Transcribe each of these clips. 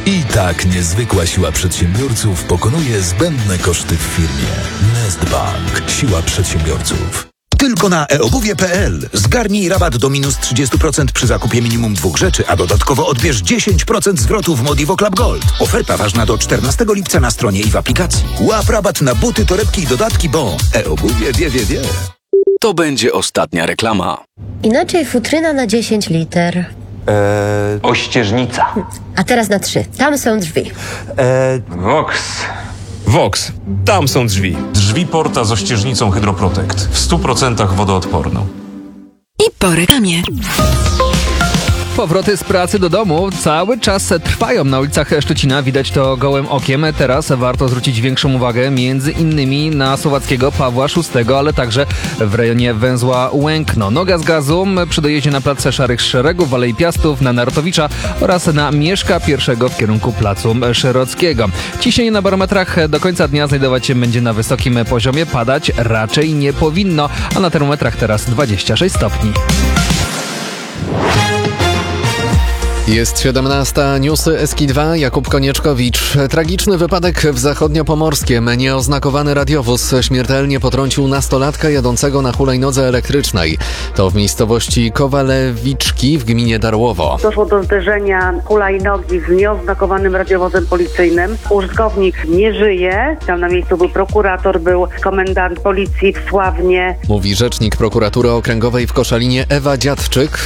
I tak niezwykła siła przedsiębiorców pokonuje zbędne koszty w firmie. Nestbank. Siła przedsiębiorców. Tylko na eobuwie.pl. Zgarnij rabat do minus 30% przy zakupie minimum 2 rzeczy, a dodatkowo odbierz 10% zwrotu w Modivo Club Gold. Oferta ważna do 14 lipca na stronie i w aplikacji. Łap rabat na buty, torebki i dodatki, bo eobuwie wie. To będzie ostatnia reklama. Inaczej futryna na 10 liter. Ościeżnica. A teraz na 3. Tam są drzwi. Vox. Tam są drzwi. Drzwi Porta z ościeżnicą Hydroprotect. W 100% wodoodporną. I po reklamie. Powroty z pracy do domu cały czas trwają na ulicach Szczecina, widać to gołym okiem. Teraz warto zwrócić większą uwagę między innymi na Słowackiego Pawła VI, ale także w rejonie węzła Łękno. Noga z gazu przy dojeździe na plac Szarych Szeregów, w Alei Piastów, na Nartowicza oraz na Mieszka I w kierunku placu Szerockiego. Ciśnienie na barometrach do końca dnia znajdować się będzie na wysokim poziomie, padać raczej nie powinno, a na termometrach teraz 26 stopni. Jest 17. Newsy SK2. Jakub Konieczkowicz. Tragiczny wypadek w Zachodniopomorskiem. Nieoznakowany radiowóz śmiertelnie potrącił nastolatka jadącego na hulajnodze elektrycznej. To w miejscowości Kowalewiczki w gminie Darłowo. Doszło do zderzenia hulajnogi z nieoznakowanym radiowozem policyjnym. Użytkownik nie żyje. Tam na miejscu był prokurator, był komendant policji w Sławnie. Mówi rzecznik prokuratury okręgowej w Koszalinie Ewa Dziadczyk.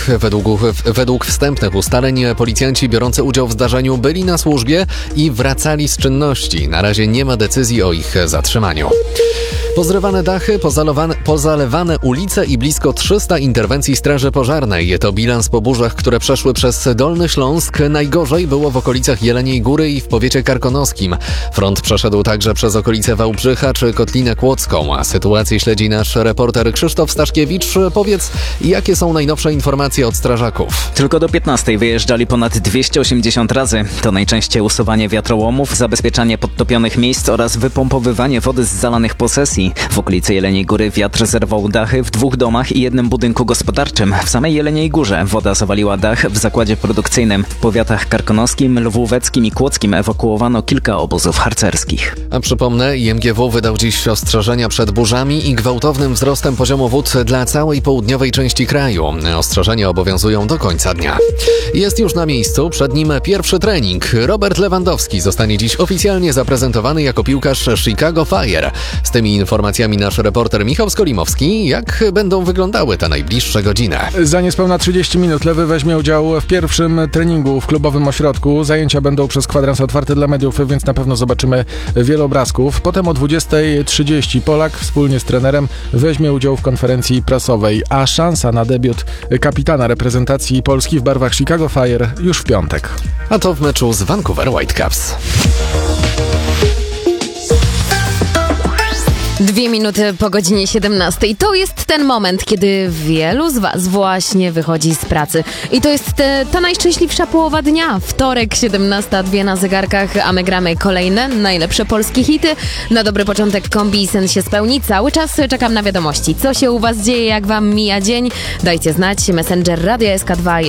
Według wstępnych ustaleń policjanci biorący udział w zdarzeniu byli na służbie i wracali z czynności. Na razie nie ma decyzji o ich zatrzymaniu. Pozrywane dachy, pozalewane ulice i blisko 300 interwencji Straży Pożarnej. To bilans po burzach, które przeszły przez Dolny Śląsk. Najgorzej było w okolicach Jeleniej Góry i w powiecie karkonoskim. Front przeszedł także przez okolice Wałbrzycha czy Kotlinę Kłodzką. A sytuację śledzi nasz reporter Krzysztof Staszkiewicz. Powiedz, jakie są najnowsze informacje od strażaków? Tylko do 15 wyjeżdżali ponad 280 razy. To najczęściej usuwanie wiatrołomów, zabezpieczanie podtopionych miejsc oraz wypompowywanie wody z zalanych posesji. W okolicy Jeleniej Góry wiatr zerwał dachy w 2 domach i 1 budynku gospodarczym. W samej Jeleniej Górze woda zawaliła dach w zakładzie produkcyjnym. W powiatach karkonoskim, lwóweckim i kłodzkim ewakuowano kilka obozów harcerskich. A przypomnę, IMGW wydał dziś ostrzeżenia przed burzami i gwałtownym wzrostem poziomu wód dla całej południowej części kraju. Ostrzeżenia obowiązują do końca dnia. Jest już na miejscu, przed nim pierwszy trening. Robert Lewandowski zostanie dziś oficjalnie zaprezentowany jako piłkarz Chicago Fire. Z tymi informacjami nasz reporter Michał Skolimowski. Jak będą wyglądały te najbliższe godziny? Za niespełna 30 minut Lewy weźmie udział w pierwszym treningu w klubowym ośrodku. Zajęcia będą przez kwadrans otwarty dla mediów, więc na pewno zobaczymy wiele obrazków. Potem o 20:30 Polak wspólnie z trenerem weźmie udział w konferencji prasowej, a szansa na debiut kapitana reprezentacji Polski w barwach Chicago Fire już w piątek. A to w meczu z Vancouver Whitecaps. 2 minuty po godzinie 17. To jest ten moment, kiedy wielu z Was właśnie wychodzi z pracy. I to jest ta najszczęśliwsza połowa dnia. Wtorek, 17:02 na zegarkach, a my gramy kolejne najlepsze polskie hity. Na dobry początek kombi sen się spełni. Cały czas czekam na wiadomości. Co się u Was dzieje, jak Wam mija dzień? Dajcie znać. Messenger Radio SK2